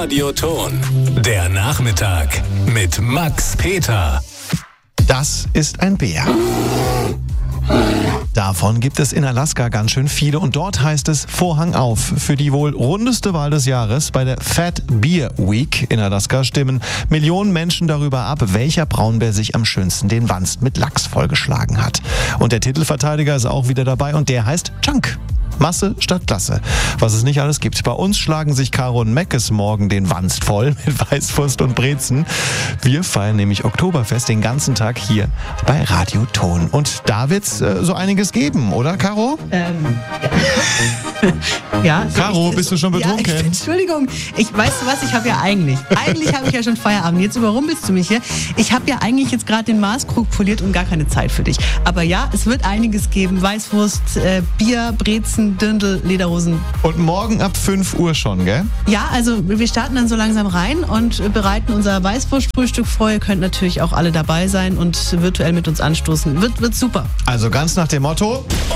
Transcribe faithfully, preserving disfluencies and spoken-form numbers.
Radioton. Der Nachmittag mit Max Peter. Das ist ein Bär. Davon gibt es in Alaska ganz schön viele und dort heißt es Vorhang auf. Für die wohl rundeste Wahl des Jahres bei der Fat Bear Week in Alaska stimmen Millionen Menschen darüber ab, welcher Braunbär sich am schönsten den Wanst mit Lachs vollgeschlagen hat. Und der Titelverteidiger ist auch wieder dabei und der heißt Chunk. Masse statt Klasse. Was es nicht alles gibt. Bei uns schlagen sich Caro und Meckes morgen den Wanst voll mit Weißwurst und Brezen. Wir feiern nämlich Oktoberfest den ganzen Tag hier bei Radioton. Und da wird's äh, so einiges geben, oder Caro? Ähm, ja. ja Caro, ich, bist du schon betrunken? Ja, ich, Entschuldigung, ich weißt du was, ich habe ja eigentlich, eigentlich habe ich ja schon Feierabend. Jetzt überrumpelst du mich hier. Ich habe ja eigentlich jetzt gerade den Maßkrug poliert und gar keine Zeit für dich. Aber ja, es wird einiges geben. Weißwurst, äh, Bier, Brezen, Dirndl, Lederhosen. Und morgen ab fünf Uhr schon, gell? Ja, also wir starten dann so langsam rein und bereiten unser Weißwurstfrühstück vor. Ihr könnt natürlich auch alle dabei sein und virtuell mit uns anstoßen. Wird, wird super. Also ganz nach dem Motto...